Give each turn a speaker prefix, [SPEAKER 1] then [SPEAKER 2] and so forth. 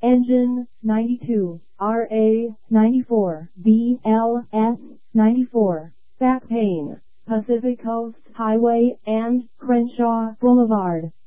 [SPEAKER 1] Engine 92, RA 94, BLS 94. Back pain, Pacific Coast Highway and Crenshaw Boulevard.